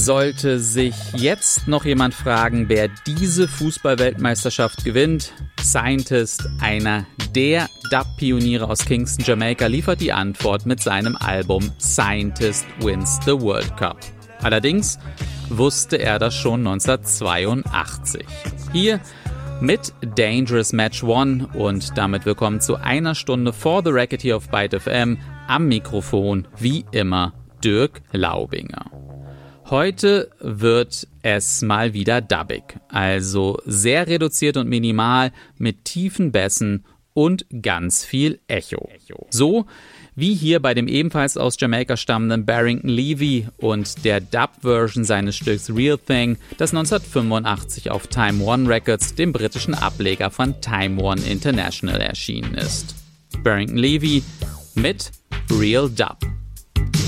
Sollte sich jetzt noch jemand fragen, wer diese Fußball-Weltmeisterschaft gewinnt, Scientist, einer der Dub-Pioniere aus Kingston, Jamaika, liefert die Antwort mit seinem Album Scientist Wins the World Cup. Allerdings wusste er das schon 1982. Hier mit Dangerous Match 1 und damit willkommen zu einer Stunde For the Record hier auf Byte FM. Am Mikrofon, wie immer, Dirk Laubinger. Heute wird es mal wieder dubbig, also sehr reduziert und minimal mit tiefen Bässen und ganz viel Echo. So wie hier bei dem ebenfalls aus Jamaika stammenden Barrington Levy und der Dub-Version seines Stücks Real Thing, das 1985 auf Time One Records, dem britischen Ableger von Time One International, erschienen ist. Barrington Levy mit Real Dub.